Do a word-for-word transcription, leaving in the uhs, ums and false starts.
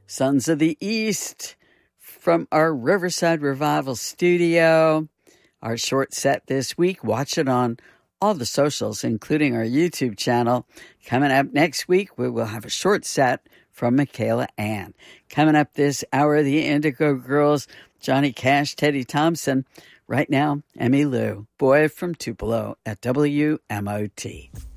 Sons of the East from our Riverside Revival studio. Our short set this week. Watch it on all the socials, including our YouTube channel. Coming up next week, we will have a short set from Michaela Ann. Coming up this hour, the Indigo Girls, Johnny Cash, Teddy Thompson. Right now, Emmylou, Boy from Tupelo at W M O T.